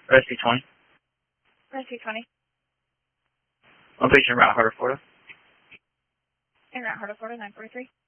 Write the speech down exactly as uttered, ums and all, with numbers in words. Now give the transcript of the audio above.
Rescue twenty. Rescue twenty. One patient around Harder, Florida. In Route Harder, Florida, nine forty-three.